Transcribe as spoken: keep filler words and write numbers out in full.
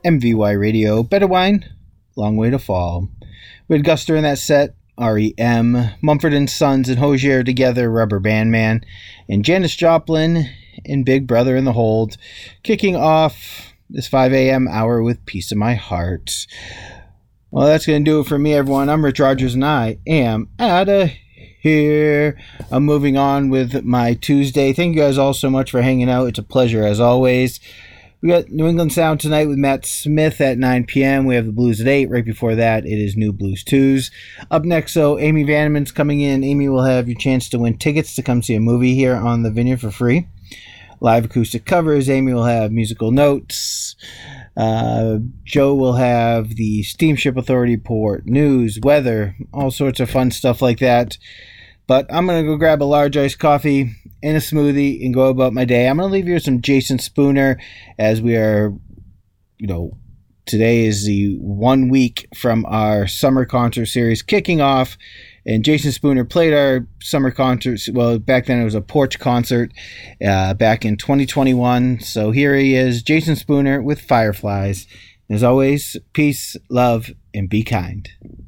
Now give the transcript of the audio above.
M V Y Radio, Better Wine, Long Way to Fall. We had Guster in that set, R E M, Mumford and Sons and Hozier together, Rubber Band Man, and Janis Joplin and Big Brother in the Hold, kicking off this five a.m. hour with Piece of My Heart. Well, that's going to do it for me, everyone. I'm Rich Rogers, and I am out of here. I'm moving on with my Tuesday. Thank you guys all so much for hanging out. It's a pleasure, as always. We got New England Sound tonight with Matt Smith at nine p.m. We have the Blues at eight. Right before that, it is New Blues Tues. Up next, so Amy Vanneman's coming in. Amy will have your chance to win tickets to come see a movie here on the Vineyard for free. Live acoustic covers. Amy will have musical notes. Uh, Joe will have the Steamship Authority port, news, weather, all sorts of fun stuff like that. But I'm going to go grab a large iced coffee and a smoothie and go about my day. I'm going to leave you with some Jason Spooner as we are, you know, today is the one week from our summer concert series kicking off. And Jason Spooner played our summer concert. Well, back then it was a porch concert uh, back in twenty twenty-one. So here he is, Jason Spooner with Fireflies. As always, peace, love, and be kind.